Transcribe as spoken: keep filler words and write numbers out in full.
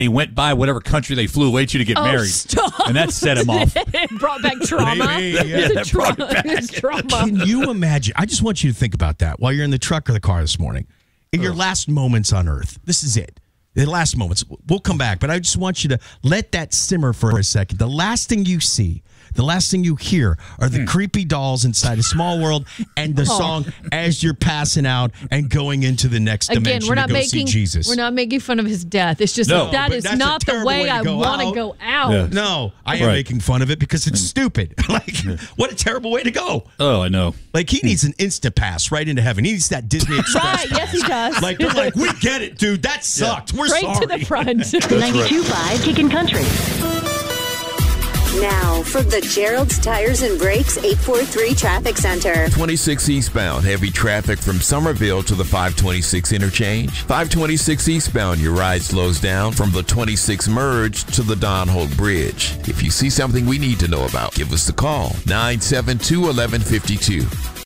he went by whatever country they flew away to to get Oh, married. stop. And that set him off. It brought back trauma. Maybe, yeah. It was a That tra- brought it it was back. trauma. Can you imagine? I just want you to think about that while you're in the truck or the car this morning. In your last moments on Earth, this is it. The last moments. We'll come back, but I just want you to let that simmer for a second. The last thing you see, the last thing you hear are the creepy dolls inside a small world and the song as you're passing out and going into the next Again, dimension we're not to go making see Jesus. we're not making fun of his death. It's just No, like, that but is that's a not the terrible way, way to I go want to out. go out. Yeah. No, I am Right. making fun of it because it's stupid. Like, what a terrible way to go. Oh, I know. Like, he needs an Insta pass right into heaven. He needs that Disney Express Right? Yes, he does. Like, they're like, we get it, dude. That sucked. We're Straight sorry. to the front. ninety-two point five Kickin' Country. Now, from the Gerald's Tires and Brakes eight four three Traffic Center. twenty-six eastbound, heavy traffic from Somerville to the five twenty-six interchange. five twenty-six eastbound, your ride slows down from the twenty-six merge to the Don Holt Bridge. If you see something we need to know about, give us a call. nine seven two, one one five two.